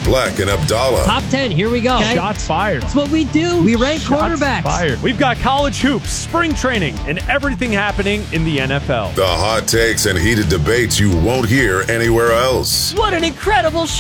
Black and Abdallah. Top 10, here we go. Shots fired. That's what we do. We rank Shots quarterbacks. fired. We've got college hoops, spring training, and everything happening in the NFL. The hot takes and heated debates you won't hear anywhere else. What an incredible show.